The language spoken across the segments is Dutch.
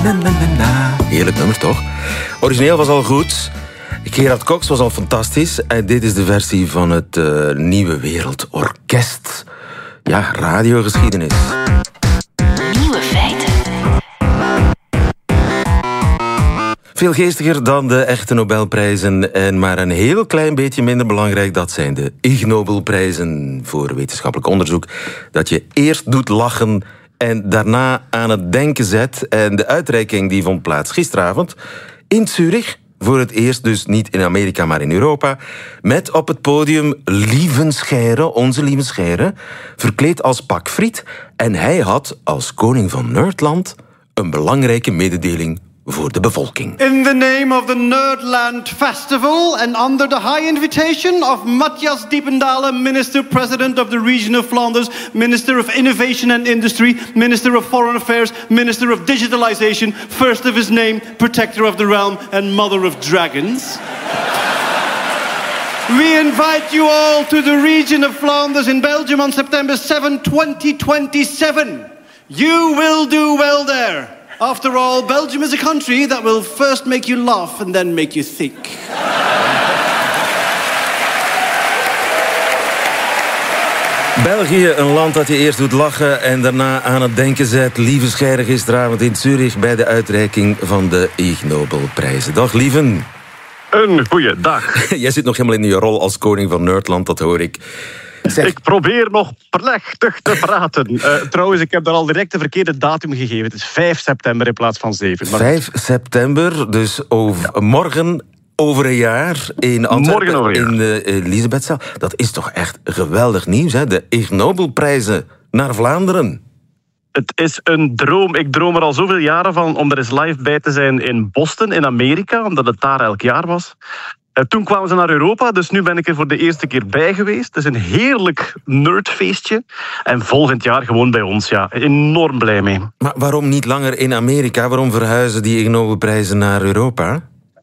Heerlijk nummer, toch? Origineel was al goed. Gerard Cox was al fantastisch. En dit is de versie van het Nieuwe Wereldorkest. Ja, radiogeschiedenis. Nieuwe feiten. Veel geestiger dan de echte Nobelprijzen en maar een heel klein beetje minder belangrijk. Dat zijn de Ig Nobelprijzen voor wetenschappelijk onderzoek. Dat je eerst doet lachen en daarna aan het denken zet. En de uitreiking die vond plaats gisteravond in Zurich. Voor het eerst dus niet in Amerika, maar in Europa. Met op het podium Lieven Scheire, onze Lieven Scheire, verkleed als Pak Friet. En hij had als koning van Nerdland een belangrijke mededeling voor de bevolking. In the name of the Nerdland Festival and under the high invitation of Matthias Diependalen, Minister President of the Region of Flanders, Minister of Innovation and Industry, Minister of Foreign Affairs, Minister of Digitalization, first of his name, Protector of the Realm and Mother of Dragons. We invite you all to the Region of Flanders in Belgium on September 7, 2027. You will do well there. After all, Belgium is a country that will first make you laugh and then make you think. België, een land dat je eerst doet lachen en daarna aan het denken zet. Lieven Scheire gisteravond in Zurich bij de uitreiking van de Ig Nobelprijzen. Dag Lieven. Een goeie dag. Jij zit nog helemaal in je rol als koning van Nerdland, dat hoor ik. Zeg. Ik probeer nog plechtig te praten. Trouwens, ik heb daar al direct de verkeerde datum gegeven. Het is 5 september in plaats van 7. Maar 5 september, dus morgen over een jaar in Antwerpen, in de Elisabethzaal. Dat is toch echt geweldig nieuws, hè? De Ig Nobelprijzen naar Vlaanderen. Het is een droom. Ik droom er al zoveel jaren van om er eens live bij te zijn in Boston, in Amerika, omdat het daar elk jaar was. Toen kwamen ze naar Europa, dus nu ben ik er voor de eerste keer bij geweest. Het is een heerlijk nerdfeestje. En volgend jaar gewoon bij ons, ja. Enorm blij mee. Maar waarom niet langer in Amerika? Waarom verhuizen die Ig Nobelprijzen naar Europa?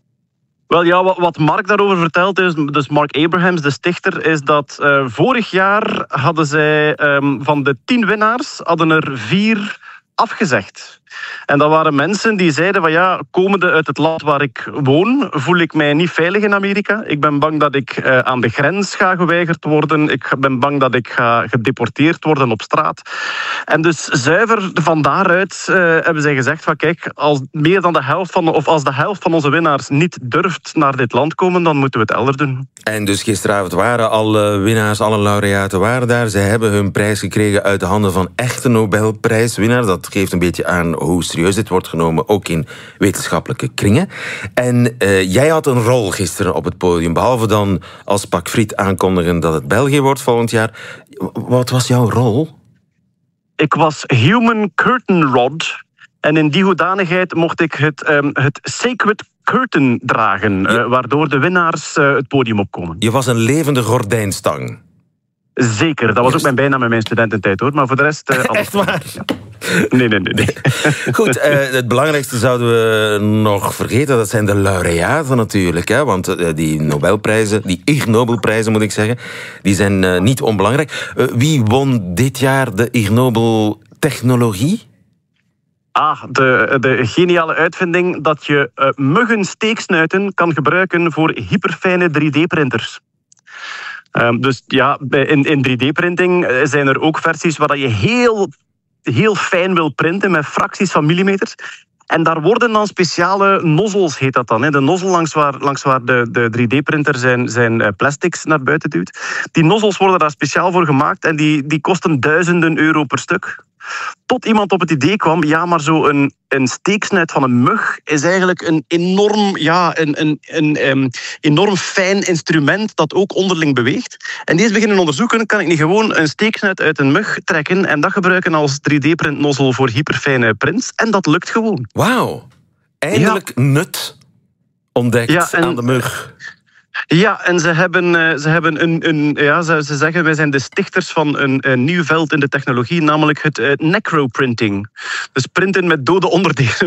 Wel ja, wat Mark daarover vertelt is, dus Mark Abrahams, de stichter, is dat vorig jaar hadden zij van de 10 winnaars, hadden er 4 afgezegd. En dat waren mensen die zeiden van ja, komende uit het land waar ik woon, voel ik mij niet veilig in Amerika. Ik ben bang dat ik aan de grens ga geweigerd worden. Ik ben bang dat ik ga gedeporteerd worden op straat. En dus zuiver van daaruit hebben zij gezegd van kijk, als meer dan de helft als de helft van onze winnaars niet durft naar dit land komen, dan moeten we het elders doen. En dus gisteravond waren alle winnaars, alle laureaten waren daar. Zij hebben hun prijs gekregen uit de handen van echte Nobelprijswinnaars. Dat geeft een beetje aan hoe serieus dit wordt genomen, ook in wetenschappelijke kringen. En jij had een rol gisteren op het podium, behalve dan als Pak Friet aankondigen dat het België wordt volgend jaar. Wat was jouw rol? Ik was Human Curtain Rod. En in die hoedanigheid mocht ik het Sacred Curtain dragen, waardoor de winnaars het podium opkomen. Je was een levende gordijnstang. Zeker, dat was ook mijn bijnaam in mijn studententijd, hoor. Maar voor de rest... Echt waar? Ja. Nee. Goed, het belangrijkste zouden we nog vergeten. Dat zijn de laureaten natuurlijk. Hè? Want die Nobelprijzen, die Ig Nobelprijzen moet ik zeggen, die zijn niet onbelangrijk. Wie won dit jaar de Ig Nobel technologie? De geniale uitvinding dat je muggensteeksnuiten kan gebruiken voor hyperfijne 3D-printers. Dus ja, in 3D-printing zijn er ook versies waar je heel fijn wil printen met fracties van millimeters. En daar worden dan speciale nozzels, heet dat dan. De nozzel langs waar de 3D-printer zijn plastics naar buiten duwt. Die nozzels worden daar speciaal voor gemaakt en die kosten duizenden euro per stuk. Tot iemand op het idee kwam, ja, maar zo een steeksnuit van een mug is eigenlijk een enorm fijn instrument dat ook onderling beweegt. En die is beginnen onderzoeken, kan ik niet gewoon een steeksnuit uit een mug trekken en dat gebruiken als 3D-printnozzel voor hyperfijne prints. En dat lukt gewoon. Wauw. Eindelijk nut ontdekt aan de mug. Ja, en ze zeggen, wij zijn de stichters van een nieuw veld in de technologie, namelijk het necroprinting. Dus printen met dode onderdelen